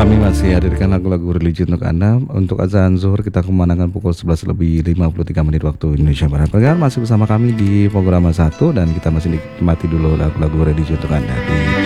Kami masih hadirkan lagu-lagu religi untuk Anda. Untuk azan zuhur kita kumandangkan pukul 11 lebih 53 menit waktu Indonesia Barat. Pendengar masih bersama kami di program 1 dan kita masih nikmati dulu lagu-lagu religi untuk Anda di